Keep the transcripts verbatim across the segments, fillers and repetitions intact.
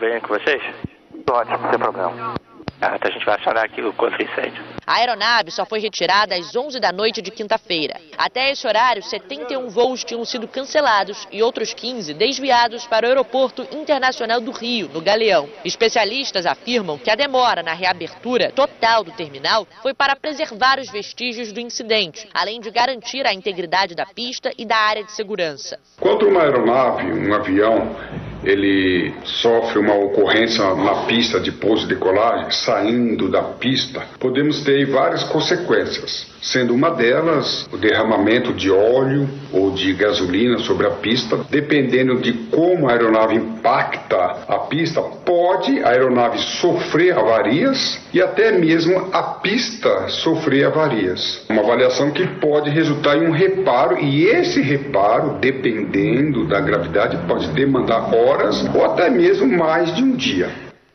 bem com vocês? Ótimo, sem problema. Ah, então a gente vai acionar aqui o contra-incêndio. A aeronave só foi retirada às onze da noite de quinta-feira. Até esse horário, setenta e um voos tinham sido cancelados e outros quinze desviados para o Aeroporto Internacional do Rio, no Galeão. Especialistas afirmam que a demora na reabertura total do terminal foi para preservar os vestígios do incidente, além de garantir a integridade da pista e da área de segurança. Quando uma aeronave, um avião, ele sofre uma ocorrência na pista de pouso e decolagem, saindo da pista, podemos ter várias consequências, sendo uma delas o derramamento de óleo ou de gasolina sobre a pista. Dependendo de como a aeronave impacta a pista, pode a aeronave sofrer avarias e até mesmo a pista sofrer avarias. Uma avaliação que pode resultar em um reparo, e esse reparo, dependendo da gravidade, pode demandar horas ou até mesmo mais de um dia.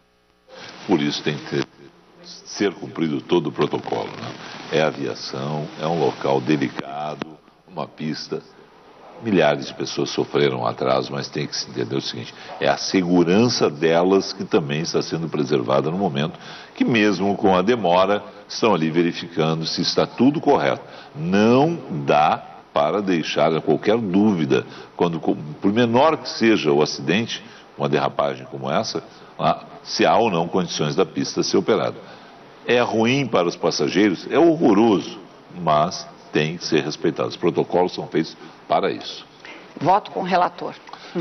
Por isso tem que ser cumprido todo o protocolo, né? É aviação, é um local delicado, uma pista. Milhares de pessoas sofreram atraso, mas tem que se entender o seguinte: é a segurança delas que também está sendo preservada no momento, que mesmo com a demora, estão ali verificando se está tudo correto. Não dá para deixar qualquer dúvida, quando, por menor que seja o acidente, uma derrapagem como essa, se há ou não condições da pista ser operada. É ruim para os passageiros, é horroroso, mas tem que ser respeitado. Os protocolos são feitos para isso. Voto com o relator.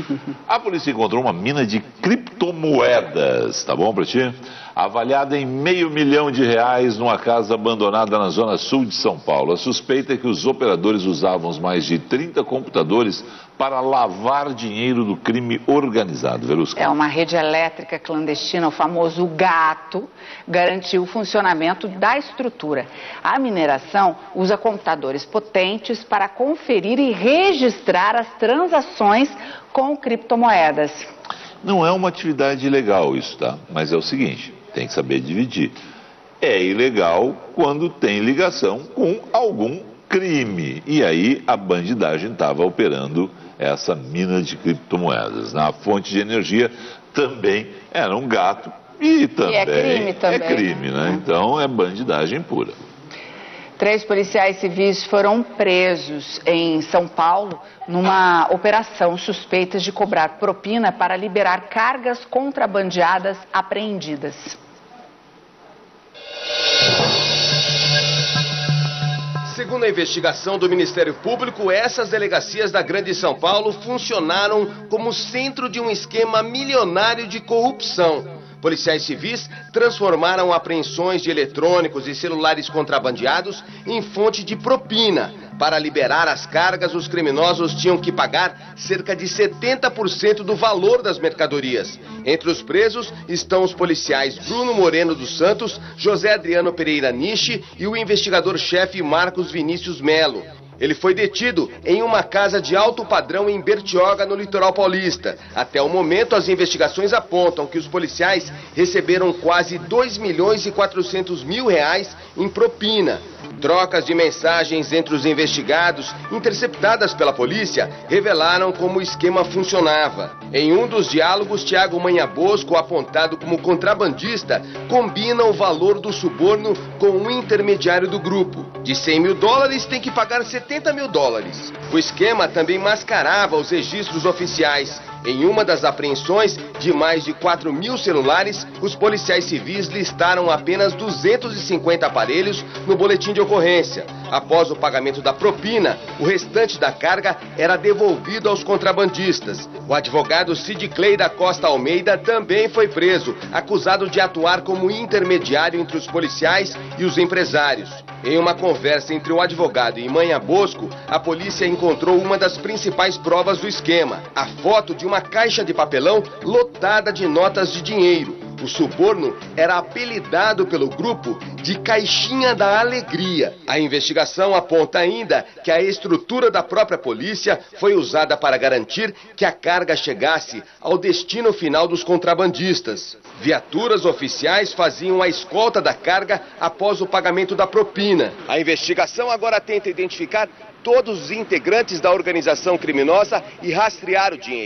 A polícia encontrou uma mina de criptomoedas, tá bom pra ti? Avaliada em meio milhão de reais numa casa abandonada na zona sul de São Paulo. A suspeita é que os operadores usavam os mais de trinta computadores para lavar dinheiro do crime organizado. Verusca. É uma rede elétrica clandestina, o famoso gato, garantiu o funcionamento da estrutura. A mineração usa computadores potentes para conferir e registrar as transações com criptomoedas. Não é uma atividade ilegal isso, tá? Mas é o seguinte, tem que saber dividir. É ilegal quando tem ligação com algum crime. E aí a bandidagem estava operando essa mina de criptomoedas. Na fonte de energia também era um gato e também, e é crime também. É crime, né? Então é bandidagem pura. Três policiais civis foram presos em São Paulo numa operação suspeitas de cobrar propina para liberar cargas contrabandeadas apreendidas. Segundo a investigação do Ministério Público, essas delegacias da Grande São Paulo funcionaram como centro de um esquema milionário de corrupção. Policiais civis transformaram apreensões de eletrônicos e celulares contrabandeados em fonte de propina. Para liberar as cargas, os criminosos tinham que pagar cerca de setenta por cento do valor das mercadorias. Entre os presos estão os policiais Bruno Moreno dos Santos, José Adriano Pereira Nishi e o investigador-chefe Marcos Vinícius Melo. Ele foi detido em uma casa de alto padrão em Bertioga, no litoral paulista. Até o momento, as investigações apontam que os policiais receberam quase dois milhões e quatrocentos mil reais em propina. Trocas de mensagens entre os investigados, interceptadas pela polícia, revelaram como o esquema funcionava. Em um dos diálogos, Tiago Manhabosco, apontado como contrabandista, combina o valor do suborno com um intermediário do grupo. De cem mil dólares, tem que pagar setenta mil dólares. O esquema também mascarava os registros oficiais. Em uma das apreensões de mais de quatro mil celulares, os policiais civis listaram apenas duzentos e cinquenta aparelhos no boletim de ocorrência. Após o pagamento da propina, o restante da carga era devolvido aos contrabandistas. O advogado Cid Clay da Costa Almeida também foi preso, acusado de atuar como intermediário entre os policiais e os empresários. Em uma conversa entre o advogado e Manhabosco, a polícia encontrou uma das principais provas do esquema: a foto de uma caixa de papelão lotada de notas de dinheiro. O suborno era apelidado pelo grupo de Caixinha da Alegria. A investigação aponta ainda que a estrutura da própria polícia foi usada para garantir que a carga chegasse ao destino final dos contrabandistas. Viaturas oficiais faziam a escolta da carga após o pagamento da propina. A investigação agora tenta identificar todos os integrantes da organização criminosa e rastrear o dinheiro.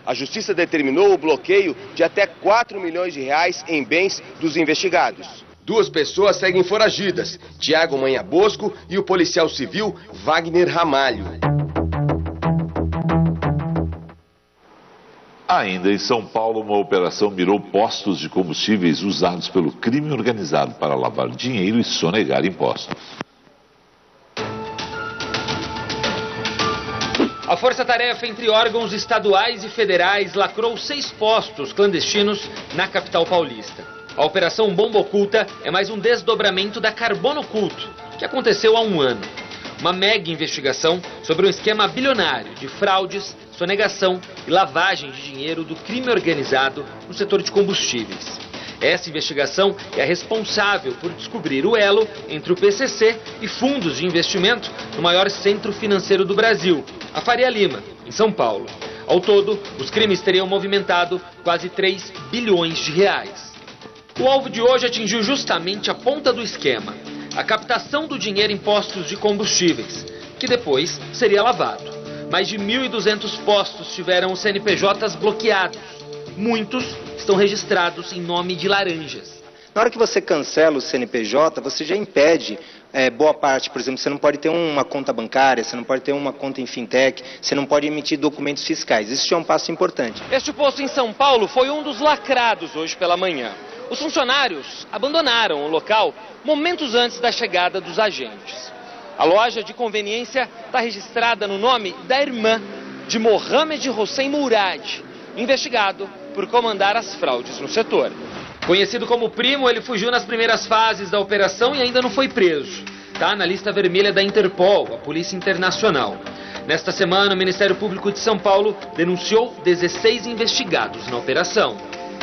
A justiça determinou o bloqueio de até quatro milhões de reais em bens dos investigados. Duas pessoas seguem foragidas, Tiago Manha Bosco e o policial civil Wagner Ramalho. Ainda em São Paulo, uma operação mirou postos de combustíveis usados pelo crime organizado para lavar dinheiro e sonegar impostos. A força-tarefa entre órgãos estaduais e federais lacrou seis postos clandestinos na capital paulista. A Operação Bomba Oculta é mais um desdobramento da Carbono Oculto, que aconteceu há um ano. Uma mega investigação sobre um esquema bilionário de fraudes, sonegação e lavagem de dinheiro do crime organizado no setor de combustíveis. Essa investigação é a responsável por descobrir o elo entre o P C C e fundos de investimento no maior centro financeiro do Brasil, a Faria Lima, em São Paulo. Ao todo, os crimes teriam movimentado quase três bilhões de reais. O alvo de hoje atingiu justamente a ponta do esquema, a captação do dinheiro em postos de combustíveis, que depois seria lavado. Mais de mil e duzentos postos tiveram os C N P Js bloqueados. Muitos estão registrados em nome de laranjas. Na hora que você cancela o C N P J, você já impede é, boa parte. Por exemplo, você não pode ter uma conta bancária, você não pode ter uma conta em fintech, você não pode emitir documentos fiscais. Isso é um passo importante. Este posto em São Paulo foi um dos lacrados hoje pela manhã. Os funcionários abandonaram o local momentos antes da chegada dos agentes. A loja de conveniência está registrada no nome da irmã de Mohamed Hossein Mourad, investigado por comandar as fraudes no setor. Conhecido como primo, ele fugiu nas primeiras fases da operação e ainda não foi preso. Está na lista vermelha da Interpol, a Polícia Internacional. Nesta semana, o Ministério Público de São Paulo denunciou dezesseis investigados na operação.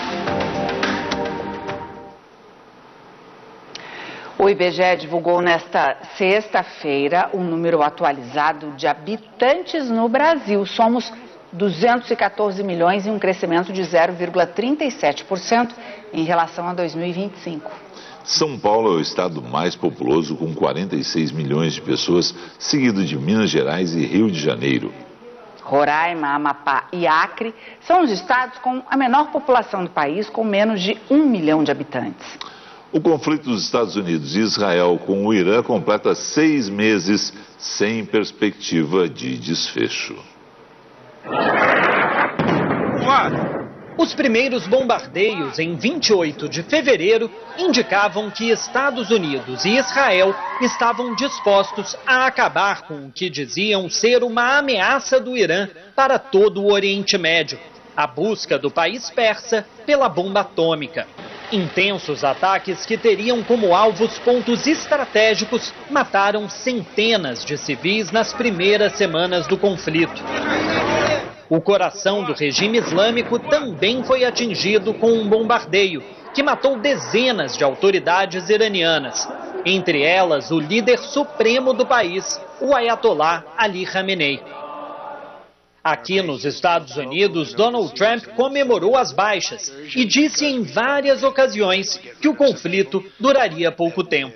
O I B G E divulgou nesta sexta-feira o número atualizado de habitantes no Brasil. Somos duzentos e quatorze milhões e um crescimento de zero vírgula trinta e sete por cento em relação a dois mil e vinte e cinco. São Paulo é o estado mais populoso, com quarenta e seis milhões de pessoas, seguido de Minas Gerais e Rio de Janeiro. Roraima, Amapá e Acre são os estados com a menor população do país, com menos de um milhão de habitantes. O conflito dos Estados Unidos e Israel com o Irã completa seis meses sem perspectiva de desfecho. Os primeiros bombardeios em vinte e oito de fevereiro indicavam que Estados Unidos e Israel estavam dispostos a acabar com o que diziam ser uma ameaça do Irã para todo o Oriente Médio, a busca do país persa pela bomba atômica. Intensos ataques que teriam como alvos pontos estratégicos mataram centenas de civis nas primeiras semanas do conflito. O coração do regime islâmico também foi atingido com um bombardeio que matou dezenas de autoridades iranianas, entre elas o líder supremo do país, o Ayatollah Ali Khamenei. Aqui nos Estados Unidos, Donald Trump comemorou as baixas e disse em várias ocasiões que o conflito duraria pouco tempo.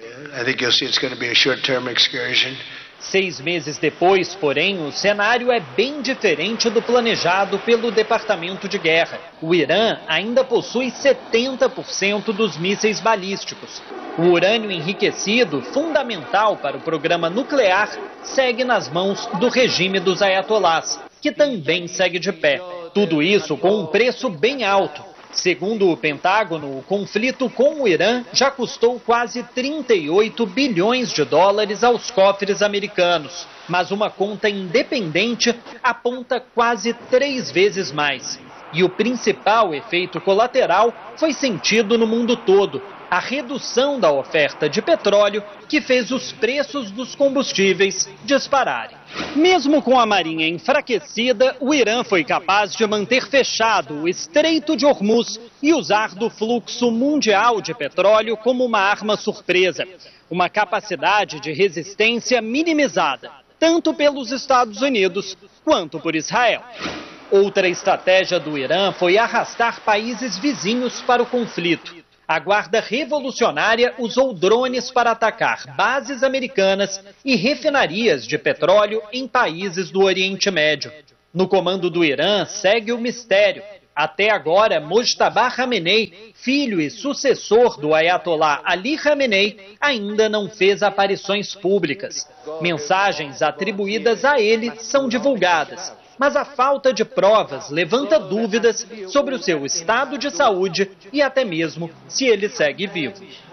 Seis meses depois, porém, o cenário é bem diferente do planejado pelo Departamento de Guerra. O Irã ainda possui setenta por cento dos mísseis balísticos. O urânio enriquecido, fundamental para o programa nuclear, segue nas mãos do regime dos ayatolás, que também segue de pé. Tudo isso com um preço bem alto. Segundo o Pentágono, o conflito com o Irã já custou quase trinta e oito bilhões de dólares aos cofres americanos. Mas uma conta independente aponta quase três vezes mais. E o principal efeito colateral foi sentido no mundo todo: a redução da oferta de petróleo, que fez os preços dos combustíveis dispararem. Mesmo com a marinha enfraquecida, o Irã foi capaz de manter fechado o Estreito de Hormuz e usar do fluxo mundial de petróleo como uma arma surpresa. Uma capacidade de resistência minimizada, tanto pelos Estados Unidos quanto por Israel. Outra estratégia do Irã foi arrastar países vizinhos para o conflito. A Guarda Revolucionária usou drones para atacar bases americanas e refinarias de petróleo em países do Oriente Médio. No comando do Irã segue o mistério. Até agora, Mojtaba Khamenei, filho e sucessor do Ayatollah Ali Khamenei, ainda não fez aparições públicas. Mensagens atribuídas a ele são divulgadas, mas a falta de provas levanta dúvidas sobre o seu estado de saúde e até mesmo se ele segue vivo.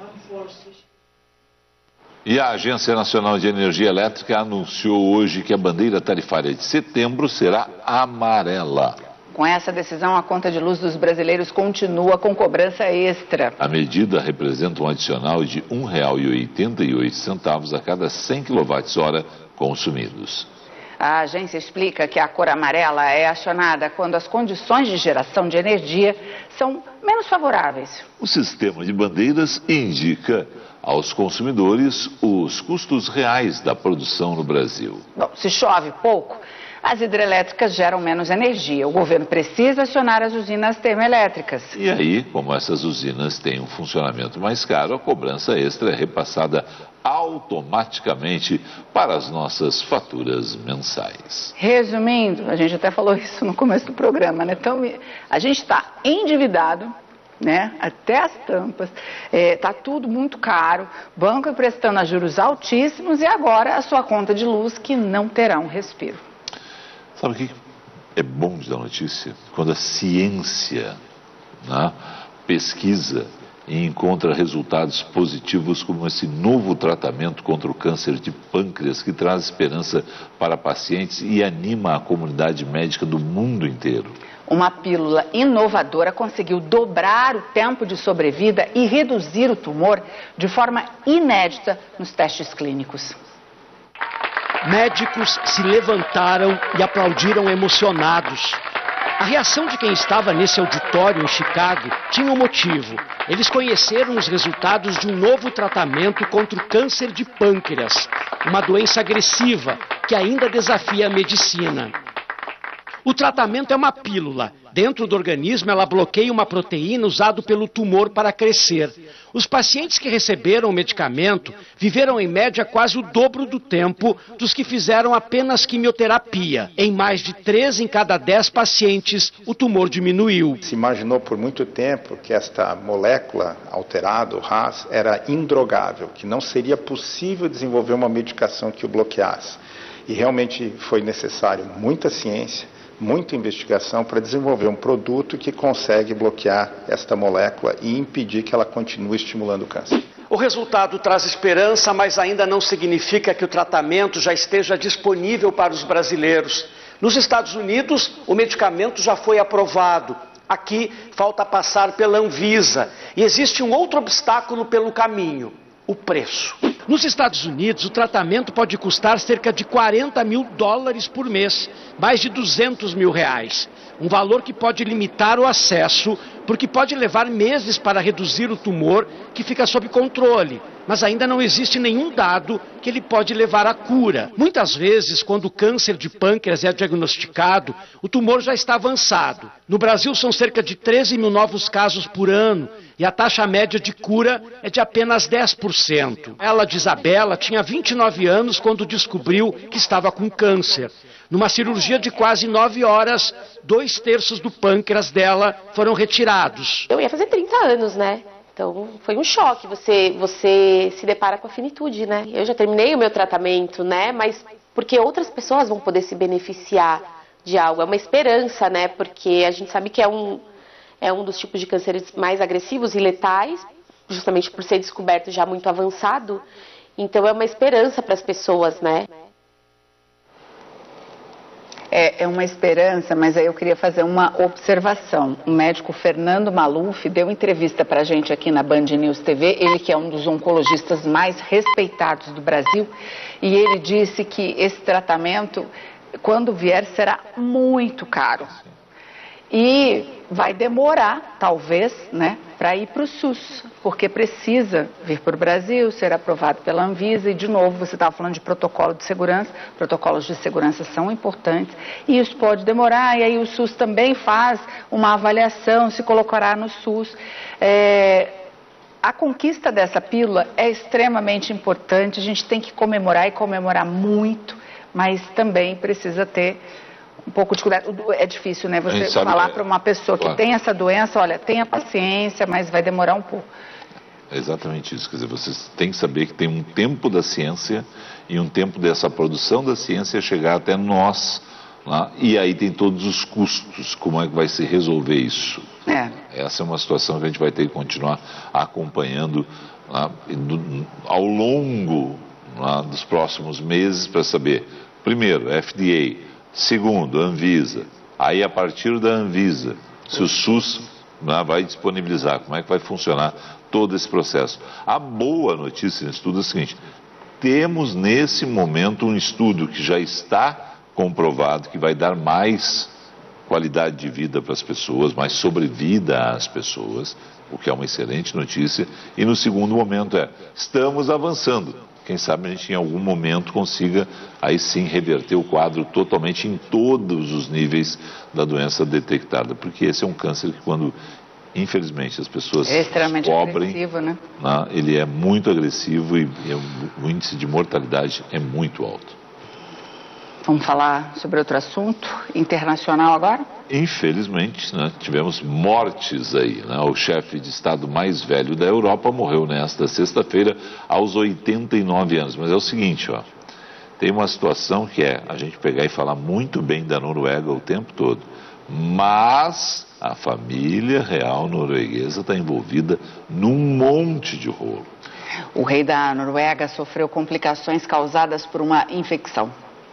E a Agência Nacional de Energia Elétrica anunciou hoje que a bandeira tarifária de setembro será amarela. Com essa decisão, a conta de luz dos brasileiros continua com cobrança extra. A medida representa um adicional de um real e oitenta e oito centavos a cada cem quilowatt-hora consumidos. A agência explica que a cor amarela é acionada quando as condições de geração de energia são menos favoráveis. O sistema de bandeiras indica aos consumidores os custos reais da produção no Brasil. Bom, se chove pouco, as hidrelétricas geram menos energia. O governo precisa acionar as usinas termoelétricas. E aí, como essas usinas têm um funcionamento mais caro, a cobrança extra é repassada automaticamente para as nossas faturas mensais. Resumindo, a gente até falou isso no começo do programa, né? Então, a gente está endividado, né? Até as tampas, está é, tudo muito caro, banco emprestando a juros altíssimos e agora a sua conta de luz que não terá um respiro. Sabe o que é bom de dar notícia? Quando a ciência, né, pesquisa e encontra resultados positivos como esse novo tratamento contra o câncer de pâncreas que traz esperança para pacientes e anima a comunidade médica do mundo inteiro. Uma pílula inovadora conseguiu dobrar o tempo de sobrevida e reduzir o tumor de forma inédita nos testes clínicos. Médicos se levantaram e aplaudiram emocionados. A reação de quem estava nesse auditório em Chicago tinha um motivo. Eles conheceram os resultados de um novo tratamento contra o câncer de pâncreas, uma doença agressiva que ainda desafia a medicina. O tratamento é uma pílula. Dentro do organismo, ela bloqueia uma proteína usada pelo tumor para crescer. Os pacientes que receberam o medicamento viveram em média quase o dobro do tempo dos que fizeram apenas quimioterapia. Em mais de três em cada dez pacientes, o tumor diminuiu. Se imaginou por muito tempo que esta molécula alterada, o R A S, era indrogável, que não seria possível desenvolver uma medicação que o bloqueasse. E realmente foi necessário muita ciência, muita investigação para desenvolver um produto que consegue bloquear esta molécula e impedir que ela continue estimulando o câncer. O resultado traz esperança, mas ainda não significa que o tratamento já esteja disponível para os brasileiros. Nos Estados Unidos, o medicamento já foi aprovado. Aqui, falta passar pela Anvisa. E existe um outro obstáculo pelo caminho: o preço. Nos Estados Unidos, o tratamento pode custar cerca de quarenta mil dólares por mês, mais de duzentos mil reais. Um valor que pode limitar o acesso, porque pode levar meses para reduzir o tumor, que fica sob controle. Mas ainda não existe nenhum dado que ele pode levar à cura. Muitas vezes, quando o câncer de pâncreas é diagnosticado, o tumor já está avançado. No Brasil, são cerca de treze mil novos casos por ano e a taxa média de cura é de apenas dez por cento. Ela, de Isabela, tinha vinte e nove anos quando descobriu que estava com câncer. Numa cirurgia de quase nove horas, dois terços do pâncreas dela foram retirados. Eu ia fazer trinta anos, né? Então, foi um choque, você, você se depara com a finitude, né? Eu já terminei o meu tratamento, né? Mas porque outras pessoas vão poder se beneficiar de algo. É uma esperança, né? Porque a gente sabe que é um, é um dos tipos de cânceres mais agressivos e letais, justamente por ser descoberto já muito avançado. Então, é uma esperança para as pessoas, né? É, é uma esperança, mas aí eu queria fazer uma observação. O médico Fernando Maluf deu entrevista para a gente aqui na Band News T V, ele que é um dos oncologistas mais respeitados do Brasil, e ele disse que esse tratamento, quando vier, será muito caro. E vai demorar, talvez, né, para ir para o SUS, porque precisa vir para o Brasil, ser aprovado pela Anvisa, e de novo, você estava falando de protocolo de segurança, protocolos de segurança são importantes, e isso pode demorar, e aí o SUS também faz uma avaliação, se colocará no SUS. É, a conquista dessa pílula é extremamente importante, a gente tem que comemorar e comemorar muito, mas também precisa ter um pouco de cuidado. É difícil, né? Você falar para uma pessoa que claro. tem essa doença, olha, tenha paciência, mas vai demorar um pouco. É exatamente isso. Quer dizer, vocês têm que saber que tem um tempo da ciência e um tempo dessa produção da ciência chegar até nós. Lá, e aí tem todos os custos. Como é que vai se resolver isso? É. Essa é uma situação que a gente vai ter que continuar acompanhando lá, do, ao longo lá, dos próximos meses para saber, primeiro, F D A, segundo, Anvisa, aí a partir da Anvisa, se o SUS lá, vai disponibilizar, como é que vai funcionar todo esse processo. A boa notícia nisso tudo é o seguinte, temos nesse momento um estudo que já está comprovado que vai dar mais qualidade de vida para as pessoas, mais sobrevida às pessoas, o que é uma excelente notícia. E no segundo momento é, estamos avançando. Quem sabe a gente em algum momento consiga aí sim reverter o quadro totalmente em todos os níveis da doença detectada, porque esse é um câncer que quando infelizmente as pessoas é extremamente descobrem, agressivo, né? Né, ele é muito agressivo e, e o índice de mortalidade é muito alto. Vamos falar sobre outro assunto internacional agora? Infelizmente, né, tivemos mortes aí. Né? O chefe de Estado mais velho da Europa morreu nesta sexta-feira aos oitenta e nove anos. Mas é o seguinte, ó, tem uma situação que é a gente pegar e falar muito bem da Noruega o tempo todo, mas a família real norueguesa está envolvida num monte de rolo. O rei da Noruega sofreu complicações causadas por uma infecção.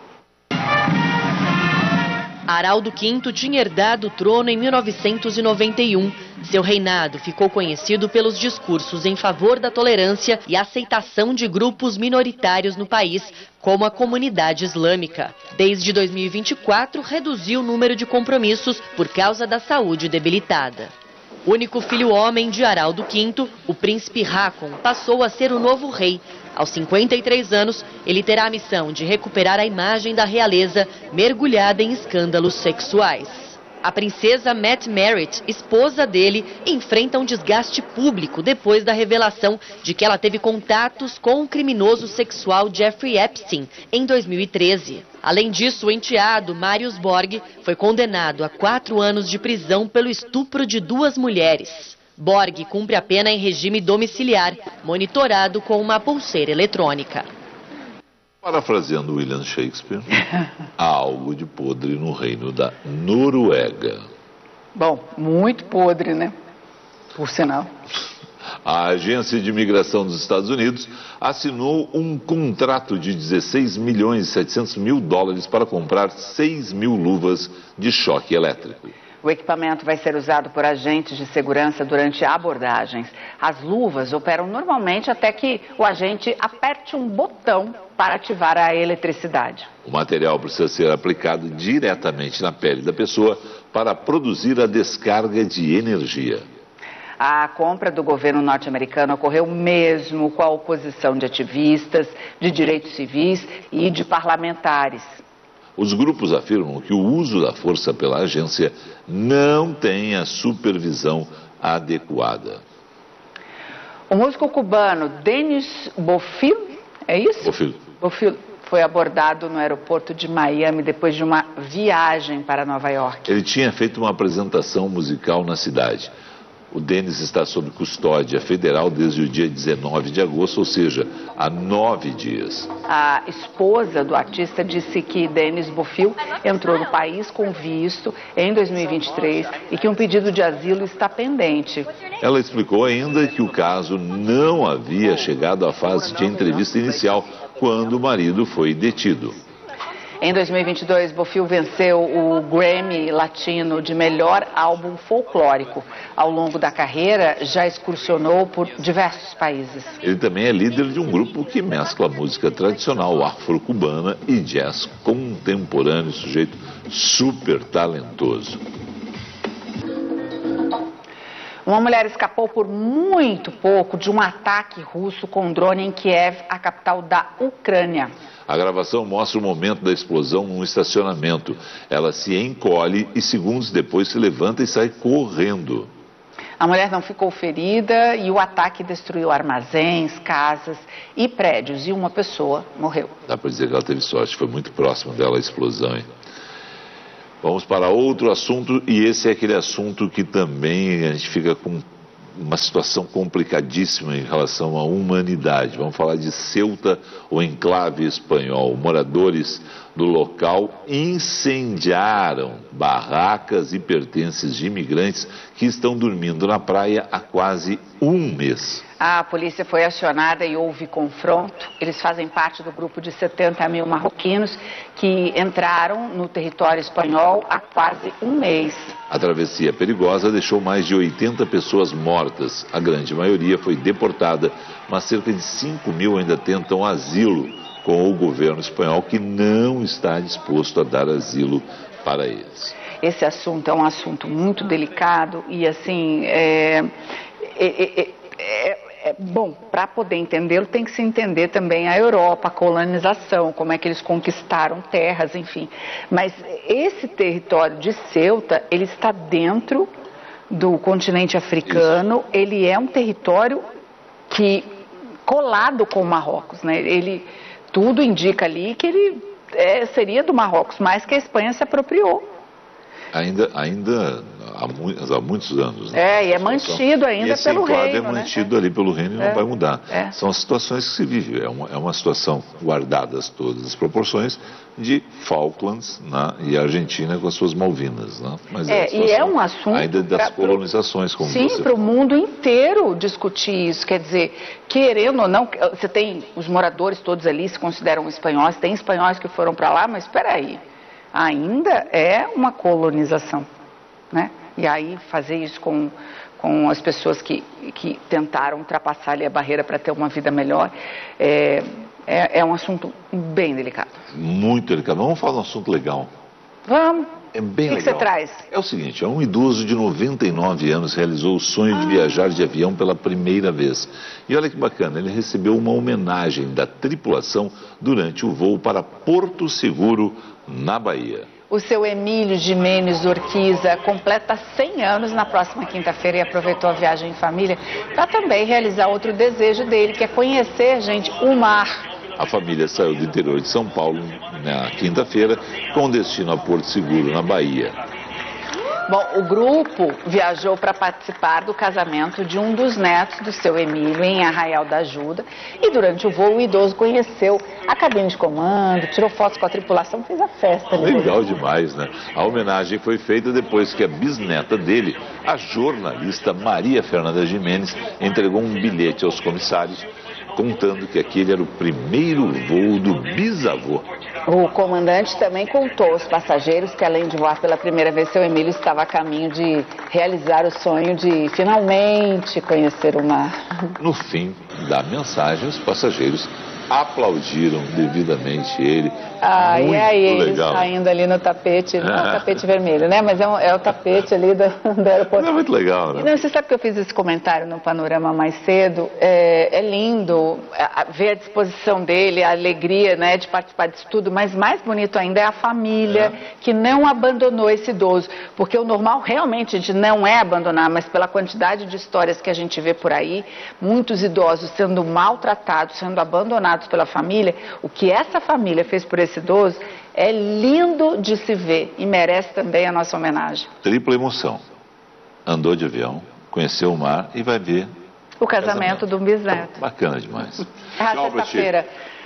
Haraldo quinto tinha herdado o trono em mil novecentos e noventa e um. Seu reinado ficou conhecido pelos discursos em favor da tolerância e aceitação de grupos minoritários no país, como a comunidade islâmica. Desde dois mil e vinte e quatro, reduziu o número de compromissos por causa da saúde debilitada. Único filho homem de Haraldo quinto, o príncipe Haakon passou a ser o novo rei. Aos cinquenta e três anos, ele terá a missão de recuperar a imagem da realeza mergulhada em escândalos sexuais. A princesa Matt Merritt, esposa dele, enfrenta um desgaste público depois da revelação de que ela teve contatos com o criminoso sexual Jeffrey Epstein em dois mil e treze. Além disso, o enteado Marius Borg foi condenado a quatro anos de prisão pelo estupro de duas mulheres. Borg cumpre a pena em regime domiciliar, monitorado com uma pulseira eletrônica. Parafraseando William Shakespeare, há algo de podre no reino da Noruega. Bom, muito podre, né? Por sinal. A Agência de Imigração dos Estados Unidos assinou um contrato de dezesseis milhões e setecentos mil dólares para comprar seis mil luvas de choque elétrico. O equipamento vai ser usado por agentes de segurança durante abordagens. As luvas operam normalmente até que o agente aperte um botão para ativar a eletricidade. O material precisa ser aplicado diretamente na pele da pessoa para produzir a descarga de energia. A compra do governo norte-americano ocorreu mesmo com a oposição de ativistas, de direitos civis e de parlamentares. Os grupos afirmam que o uso da força pela agência não tem a supervisão adequada. O músico cubano Denis Bofil, é isso? Bofil. Bofil foi abordado no aeroporto de Miami depois de uma viagem para Nova York. Ele tinha feito uma apresentação musical na cidade. O Denis está sob custódia federal desde o dia dezenove de agosto, ou seja, há nove dias. A esposa do artista disse que Denis Bofil entrou no país com visto em dois mil e vinte e três e que um pedido de asilo está pendente. Ela explicou ainda que o caso não havia chegado à fase de entrevista inicial quando o marido foi detido. Em dois mil e vinte e dois, Bofil venceu o Grammy Latino de melhor álbum folclórico. Ao longo da carreira, já excursionou por diversos países. Ele também é líder de um grupo que mescla música tradicional afro-cubana e jazz contemporâneo, sujeito super talentoso. Uma mulher escapou por muito pouco de um ataque russo com drone em Kiev, a capital da Ucrânia. A gravação mostra o momento da explosão num estacionamento. Ela se encolhe e segundos depois se levanta e sai correndo. A mulher não ficou ferida e o ataque destruiu armazéns, casas e prédios. E uma pessoa morreu. Dá para dizer que ela teve sorte, foi muito próximo dela a explosão, hein? Vamos para outro assunto, e esse é aquele assunto que também a gente fica com uma situação complicadíssima em relação à humanidade. Vamos falar de Ceuta, o enclave espanhol. Moradores do local incendiaram barracas e pertences de imigrantes que estão dormindo na praia há quase um mês. A polícia foi acionada e houve confronto. Eles fazem parte do grupo de setenta mil marroquinos que entraram no território espanhol há quase um mês. A travessia perigosa deixou mais de oitenta pessoas mortas. A grande maioria foi deportada, mas cerca de cinco mil ainda tentam asilo com o governo espanhol, que não está disposto a dar asilo para eles. Esse assunto é um assunto muito delicado e, assim, é, é, é, é, é bom, para poder entendê-lo tem que se entender também a Europa, a colonização, como é que eles conquistaram terras, enfim. Mas esse território de Ceuta, ele está dentro do continente africano. Isso. Ele é um território que, colado com o Marrocos, né? Ele, tudo indica ali que ele é, seria do Marrocos, mas que a Espanha se apropriou. Ainda, ainda há, mu há muitos anos. Né? É, e é mantido ainda e pelo reino. é mantido, né? ali pelo reino e é. não vai mudar. É. São as situações que se vive. É uma, é uma situação, guardadas todas as proporções, de Falklands, né? e a Argentina com as suas Malvinas. Né? Mas é, é e é um assunto ainda das pra, colonizações, como sim, você para o mundo inteiro discutir isso. Quer dizer, querendo ou não, você tem os moradores todos ali, se consideram espanhóis, tem espanhóis que foram para lá, mas espera aí. Ainda é uma colonização, né? E aí fazer isso com, com as pessoas que, que tentaram ultrapassar ali a barreira para ter uma vida melhor, é, é, é um assunto bem delicado. Muito delicado. Vamos falar de um assunto legal. Vamos. É bem legal. O que você traz? É o seguinte, um idoso de noventa e nove anos realizou o sonho ah. de viajar de avião pela primeira vez. E olha que bacana, ele recebeu uma homenagem da tripulação durante o voo para Porto Seguro, na Bahia. O seu Emílio Jimenez Urquiza completa cem anos na próxima quinta-feira e aproveitou a viagem em família para também realizar outro desejo dele, que é conhecer, gente, o mar. A família saiu do interior de São Paulo na quinta-feira com destino a Porto Seguro, na Bahia. Bom, o grupo viajou para participar do casamento de um dos netos do seu Emílio em Arraial da Ajuda e durante o voo o idoso conheceu a cabine de comando, tirou fotos com a tripulação, fez a festa. Legal demais, né? A homenagem foi feita depois que a bisneta dele, a jornalista Maria Fernanda Jimenez, entregou um bilhete aos comissários contando que aquele era o primeiro voo do bisavô. O comandante também contou aos passageiros que, além de voar pela primeira vez, seu Emílio estava a caminho de realizar o sonho de finalmente conhecer o mar. No fim da mensagem, os passageiros aplaudiram devidamente ele. Ah, Muito e aí ele legal. Saindo ali no tapete, não é o tapete vermelho, né? Mas é, um, é o tapete ali do, do aeroporto. É muito legal, né? Não, você sabe que eu fiz esse comentário no Panorama mais cedo? É, é lindo ver a disposição dele, a alegria, né, de participar disso tudo, mas mais bonito ainda é a família é. que não abandonou esse idoso. Porque o normal realmente a gente não é abandonar, mas pela quantidade de histórias que a gente vê por aí, muitos idosos sendo maltratados, sendo abandonados pela família, o que essa família fez por esse idoso é lindo de se ver e merece também a nossa homenagem. Tripla emoção. Andou de avião, conheceu o mar e vai ver o casamento, casamento. do bisneto. Bacana demais. Ah, sexta-feira.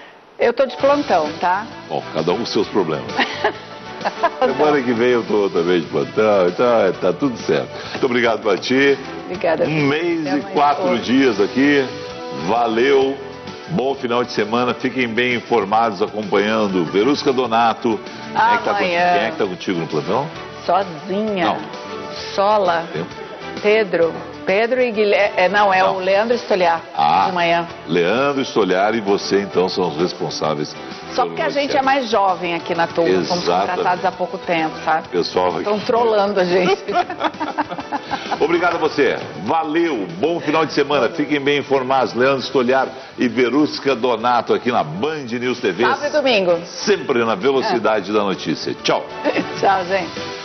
Eu tô de plantão, tá? Bom, cada um com seus problemas. Semana que vem eu tô também de plantão, então tá tudo certo. Muito obrigado pra ti. Obrigada. Um mês e quatro dias aqui. Valeu. Bom final de semana, fiquem bem informados acompanhando Verusca Donato. Quem é, que tá, quem é que tá contigo no plantão? Sozinha. Não. Sola. Tem? Pedro. Pedro e Guilherme. É, não, é não. o Leandro Stoliar. Ah, de manhã. Leandro Stoliar e você então são os responsáveis. Só porque a gente é mais jovem aqui na turma. Exatamente. Fomos contratados há pouco tempo, sabe? Pessoal, estão trolando a gente. Obrigado a você. Valeu. Bom final de semana. Fiquem bem informados. Leandro Stoliar e Verusca Donato aqui na Band News T V. Sábado e domingo. Sempre na velocidade é. da notícia. Tchau. Tchau, gente.